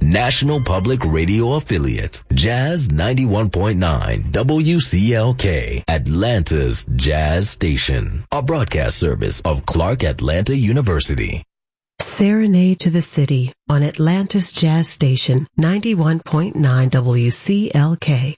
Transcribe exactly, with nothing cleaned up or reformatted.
National Public Radio Affiliate, Jazz ninety-one point nine W C L K, Atlanta's Jazz Station, a broadcast service of Clark Atlanta University. Serenade to the City on Atlanta's Jazz Station, ninety-one point nine W C L K.